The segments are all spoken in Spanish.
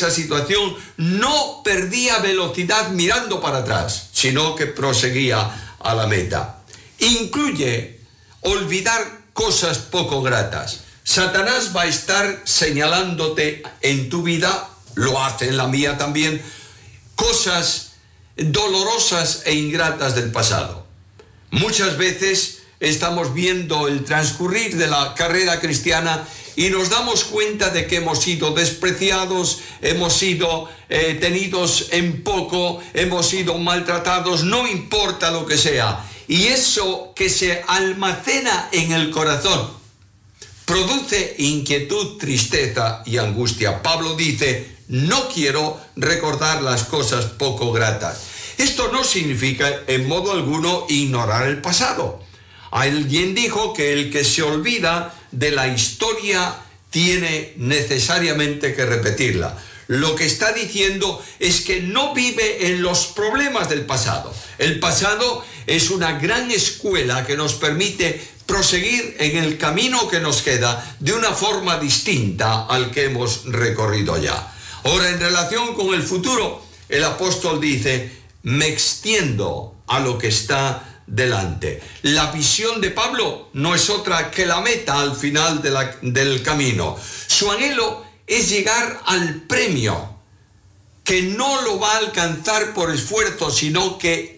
esa situación, no perdía velocidad mirando para atrás, sino que proseguía a la meta. Incluye olvidar cosas poco gratas. Satanás va a estar señalándote en tu vida, lo hace en la mía también, cosas dolorosas e ingratas del pasado. Muchas veces estamos viendo el transcurrir de la carrera cristiana y nos damos cuenta de que hemos sido despreciados, hemos sido tenidos en poco, hemos sido maltratados, no importa lo que sea. Y eso que se almacena en el corazón produce inquietud, tristeza y angustia. Pablo dice, no quiero recordar las cosas poco gratas. Esto no significa en modo alguno ignorar el pasado. Alguien dijo que el que se olvida de la historia tiene necesariamente que repetirla. Lo que está diciendo es que no vive en los problemas del pasado. El pasado es una gran escuela que nos permite proseguir en el camino que nos queda de una forma distinta al que hemos recorrido ya. Ahora, en relación con el futuro, el apóstol dice, me extiendo a lo que está delante. La visión de Pablo no es otra que la meta al final del camino. Su anhelo es llegar al premio, que no lo va a alcanzar por esfuerzo, sino que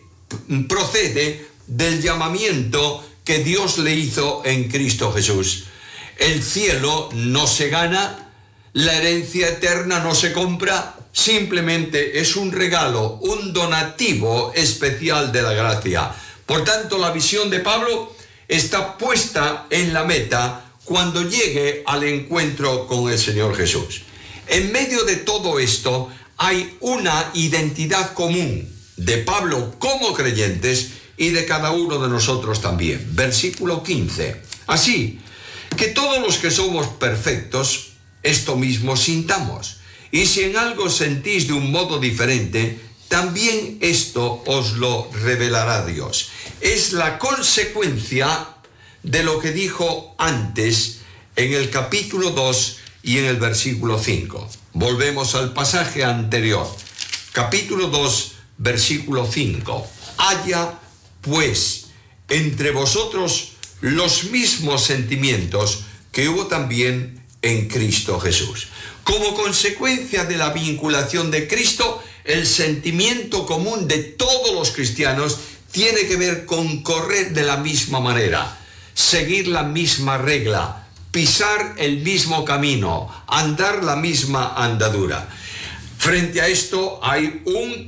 procede del llamamiento que Dios le hizo en Cristo Jesús. El cielo no se gana, la herencia eterna no se compra, simplemente es un regalo, un donativo especial de la gracia. Por tanto, la visión de Pablo está puesta en la meta cuando llegue al encuentro con el Señor Jesús. En medio de todo esto hay una identidad común de Pablo como creyentes y de cada uno de nosotros también. Versículo 15. Así que todos los que somos perfectos, esto mismo sintamos. Y si en algo sentís de un modo diferente, también esto os lo revelará Dios. Es la consecuencia de lo que dijo antes en el capítulo 2 y en el versículo 5. Volvemos al pasaje anterior. Capítulo 2, versículo 5. Haya, pues, entre vosotros los mismos sentimientos que hubo también en Cristo Jesús. Como consecuencia de la vinculación de Cristo, el sentimiento común de todos los cristianos tiene que ver con correr de la misma manera, seguir la misma regla, pisar el mismo camino, andar la misma andadura. Frente a esto hay un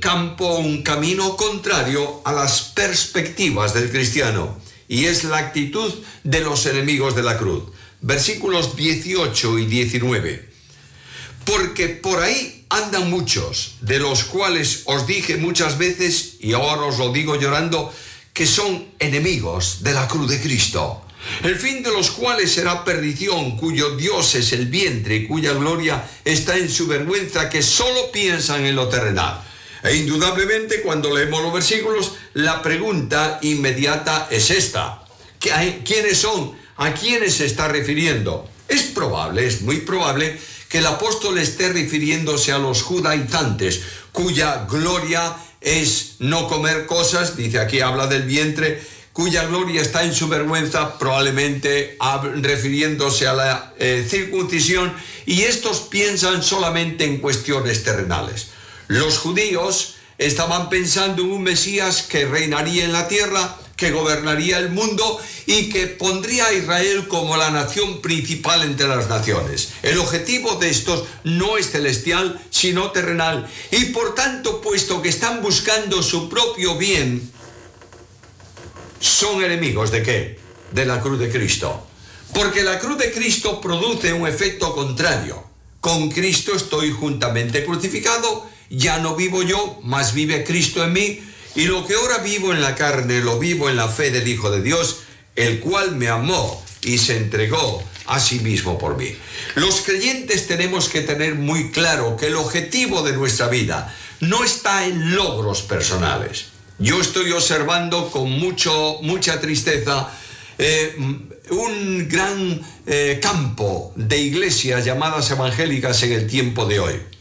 camino contrario a las perspectivas del cristiano, y es la actitud de los enemigos de la cruz. Versículos 18 y 19. Porque por ahí andan muchos, de los cuales os dije muchas veces, y ahora os lo digo llorando, que son enemigos de la cruz de Cristo, el fin de los cuales será perdición, cuyo Dios es el vientre y cuya gloria está en su vergüenza, que solo piensan en lo terrenal. E indudablemente, cuando leemos los versículos, la pregunta inmediata es esta: ¿quiénes son? ¿A quiénes se está refiriendo? Es probable, es muy probable, que el apóstol esté refiriéndose a los judaizantes, cuya gloria es no comer cosas, dice aquí, habla del vientre, cuya gloria está en su vergüenza, probablemente refiriéndose a la circuncisión, y estos piensan solamente en cuestiones terrenales. Los judíos estaban pensando en un Mesías que reinaría en la tierra, que gobernaría el mundo y que pondría a Israel como la nación principal entre las naciones. El objetivo de estos no es celestial, sino terrenal. Y por tanto, puesto que están buscando su propio bien, son enemigos ¿de qué? De la cruz de Cristo. Porque la cruz de Cristo produce un efecto contrario. Con Cristo estoy juntamente crucificado, ya no vivo yo, mas vive Cristo en mí. Y lo que ahora vivo en la carne, lo vivo en la fe del Hijo de Dios, el cual me amó y se entregó a sí mismo por mí. Los creyentes tenemos que tener muy claro que el objetivo de nuestra vida no está en logros personales. Yo estoy observando con mucha tristeza un gran campo de iglesias llamadas evangélicas en el tiempo de hoy.